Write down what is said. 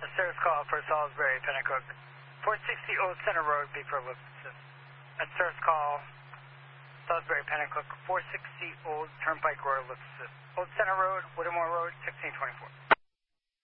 A service call for Salisbury, Pennacook. 460 Old Center Road, Beeper Loop Assist. A service call, Salisbury, Pennacook. 460 Old Turnpike Road, Loop Assist. Old Center Road, Whittemore Road, 1624.